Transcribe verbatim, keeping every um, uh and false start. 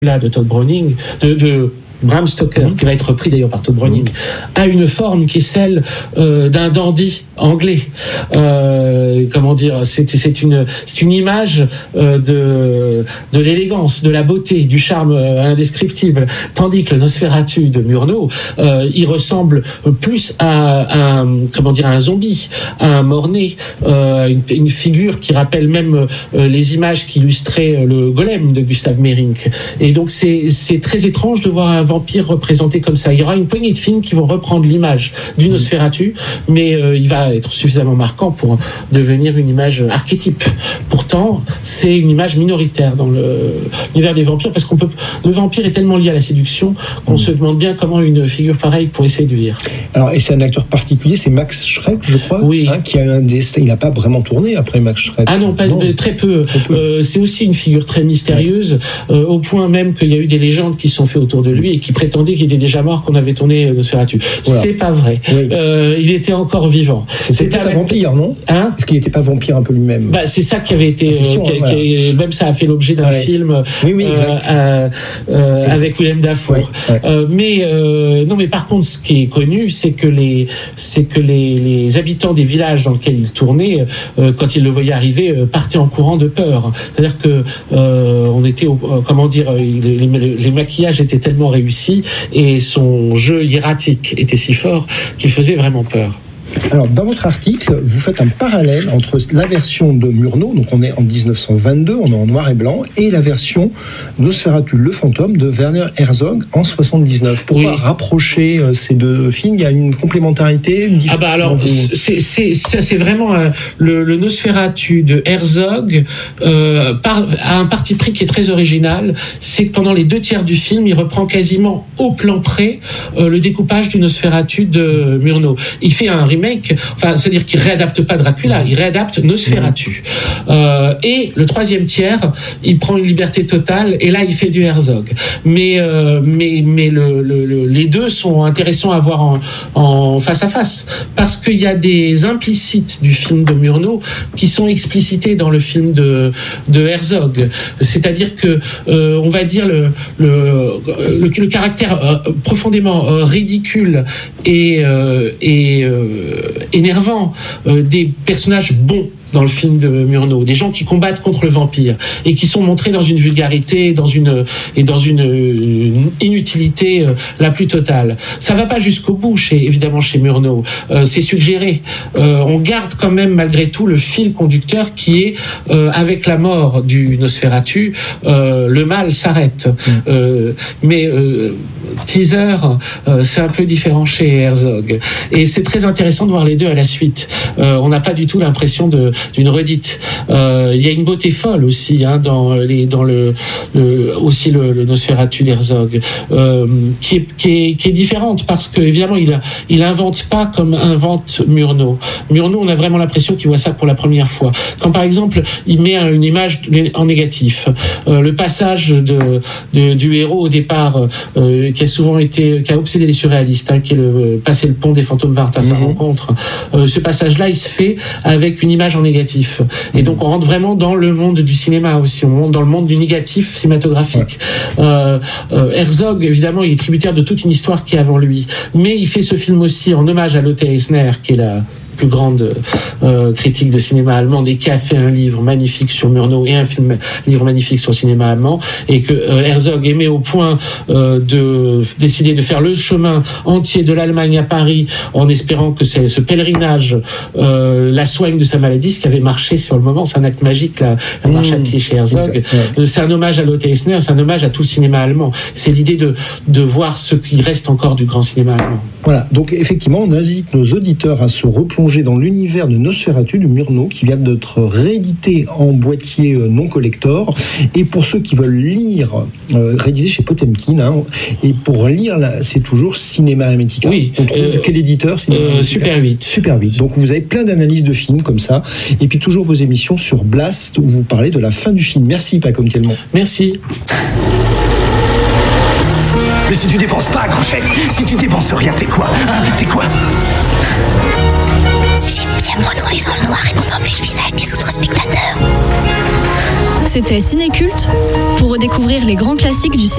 là de Todd Browning, de, de Bram Stoker, mmh. qui va être repris d'ailleurs par Todd Browning, mmh. a une forme qui est celle euh, d'un dandy anglais. Euh, comment dire, c'est, c'est une, c'est une image euh, de de l'élégance, de la beauté, du charme euh, indescriptible. Tandis que le Nosferatu de Murnau, euh, il ressemble plus à un, comment dire, à un zombie, à un mort-né, euh, une, une figure qui rappelle même euh, les images qui illustraient le Golem de Gustav Meyrink. Et donc c'est c'est très étrange de voir un vampire représenté comme ça. Il y aura une poignée de films qui vont reprendre l'image du Nosferatu, mais euh, il va être suffisamment marquant pour devenir une image archétype. Pourtant, c'est une image minoritaire dans le, l'univers des vampires, parce qu'on peut, le vampire est tellement lié à la séduction qu'on mmh. se demande bien comment une figure pareille pourrait séduire. Alors, et c'est un acteur particulier, c'est Max Schreck, je crois, oui. hein, qui a un destin. Il n'a pas vraiment tourné après Max Schreck. Ah non, pas, non. très peu. Très peu. Euh, c'est aussi une figure très mystérieuse, euh, au point même qu'il y a eu des légendes qui se sont faites autour de lui et qui prétendaient qu'il était déjà mort, qu'on avait tourné Nosferatu. Voilà. C'est pas vrai. Oui. Euh, il était encore vivant. C'était peut-être un vampire, non ? Hein ? Est-ce qu'il n'était pas vampire un peu lui-même ? Bah, c'est ça qui avait été, euh, qui, voilà. qui, même ça a fait l'objet d'un ouais. film oui, oui, exact. Euh, euh, avec Willem Dafoe. Ouais, ouais. Euh, mais euh, non, mais par contre, ce qui est connu, c'est que les, c'est que les, les habitants des villages dans lesquels il tournait, euh, quand ils le voyaient arriver, euh, partaient en courant de peur. C'est-à-dire que euh, on était, au, euh, comment dire, les, les, les maquillages étaient tellement réussis et son jeu hiératique était si fort qu'il faisait vraiment peur. Alors, dans votre article, vous faites un parallèle entre la version de Murnau, donc on est en dix-neuf cent vingt-deux, on est en noir et blanc, et la version Nosferatu le fantôme de Werner Herzog en soixante-dix-neuf. Pourquoi oui. rapprocher euh, ces deux films ? Il y a une complémentarité, une différence ? Ah bah alors, c'est, c'est, c'est, c'est vraiment euh, le, le Nosferatu de Herzog euh, par, a un parti pris qui est très original, c'est que pendant les deux tiers du film, il reprend quasiment au plan près euh, le découpage du Nosferatu de Murnau. Il fait un remake, enfin, c'est-à-dire qu'il réadapte pas Dracula, il réadapte Nosferatu. Euh, et le troisième tiers, il prend une liberté totale, et là, il fait du Herzog. Mais, euh, mais, mais le, le, le, les deux sont intéressants à voir en, en face à face, parce qu'il y a des implicites du film de Murnau qui sont explicités dans le film de, de Herzog. C'est-à-dire que, euh, on va dire le, le, le, le caractère euh, profondément euh, ridicule et, euh, et euh, énervant euh, des personnages bons dans le film de Murnau, des gens qui combattent contre le vampire et qui sont montrés dans une vulgarité, dans une et dans une, une inutilité euh, la plus totale. Ça va pas jusqu'au bout, chez évidemment chez Murnau. Euh, c'est suggéré. Euh, on garde quand même malgré tout le fil conducteur qui est euh, avec la mort du Nosferatu, euh, le mal s'arrête. Mmh. Euh, mais euh, teaser, euh, c'est un peu différent chez Herzog. Et c'est très intéressant de voir les deux à la suite. Euh, on n'a pas du tout l'impression de d'une redite. Euh, il y a une beauté folle aussi hein, dans les dans le, le aussi le, le Nosferatu d'Herzog euh, qui est qui est qui est différente parce que évidemment il a, il invente pas comme invente Murnau. Murnau, on a vraiment l'impression qu'il voit ça pour la première fois. Quand par exemple il met une image en négatif, euh, le passage de, de du héros au départ euh, qui a souvent été qui a obsédé les surréalistes, hein, qui est le passer le pont des fantômes vinrent à sa mmh. rencontre. Euh, ce passage-là, il se fait avec une image en négatif. Et donc on rentre vraiment dans le monde du cinéma aussi, on rentre dans le monde du négatif cinématographique. Ouais. Euh, euh, Herzog, évidemment, il est tributaire de toute une histoire qui est avant lui, mais il fait ce film aussi en hommage à Lotte Eisner, qui est la plus grande euh, critique de cinéma allemande et qui a fait un livre magnifique sur Murnau et un film livre magnifique sur le cinéma allemand, et que euh, Herzog aimait au point euh, de décider de faire le chemin entier de l'Allemagne à Paris en espérant que c'est, ce pèlerinage euh, la soigne de sa maladie, ce qui avait marché sur le moment. C'est un acte magique, la, la mmh. marche à pied chez Herzog. Ouais. C'est un hommage à Lotte Eisner, c'est un hommage à tout le cinéma allemand. C'est l'idée de, de voir ce qui reste encore du grand cinéma allemand. Voilà, donc effectivement, on invite nos auditeurs à se replonger dans l'univers de Nosferatu de Murnau, qui vient d'être réédité en boîtier non collector. Et pour ceux qui veulent lire, euh, réédité chez Potemkin, hein, et pour lire, là, c'est toujours Cinéma Hermetica. Oui. On trouve euh, quel éditeur euh, Super huit. Super huit. Donc vous avez plein d'analyses de films comme ça. Et puis toujours vos émissions sur Blast, où vous parlez de la fin du film. Merci, Paco Kelmont. Merci. Mais si tu dépenses pas, grand chef, si tu dépenses rien, t'es quoi hein T'es quoi J'aime bien me retourner dans le noir et contempler le visage des autres spectateurs. C'était Cinéculte. Pour redécouvrir les grands classiques du cinéma